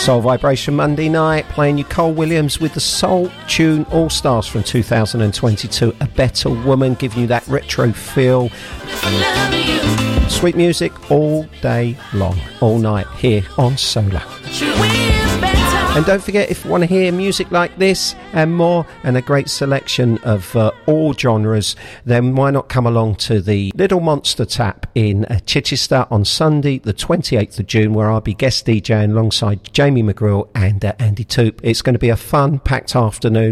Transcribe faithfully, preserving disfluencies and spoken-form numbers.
Soul Vibration Monday night, playing you Cole Williams with the Soul Tune All Stars from two thousand twenty-two. A Better Woman, giving you that retro feel. Sweet music all day long, all night here on Solar. And don't forget, if you want to hear music like this and more, and a great selection of uh, all genres, then why not come along to the Little Monster Tap in uh, Chichester on Sunday the twenty-eighth of June, where I'll be guest DJing alongside Jamie McGrill and uh, Andy Toop. It's going to be a fun packed afternoon.